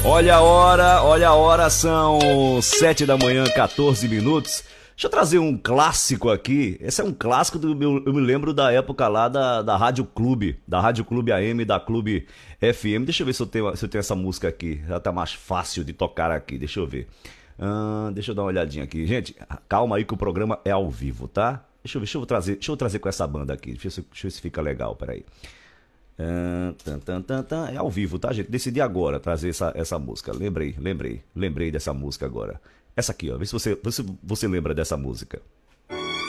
Olha a hora, são 7 da manhã, 14 minutos. Deixa eu trazer um clássico aqui. Esse é um clássico eu me lembro da época lá da Rádio Clube, AM, da Clube FM. Deixa eu ver se eu tenho essa música aqui. Já tá mais fácil de tocar aqui, deixa eu ver. Deixa eu dar uma olhadinha aqui. Gente, calma aí que o programa é ao vivo, tá? Deixa eu trazer com essa banda aqui. Deixa eu ver se fica legal, peraí. É ao vivo, tá, gente? Decidi agora trazer essa música. Lembrei dessa música agora. Essa aqui, ó. Vê se você lembra dessa música.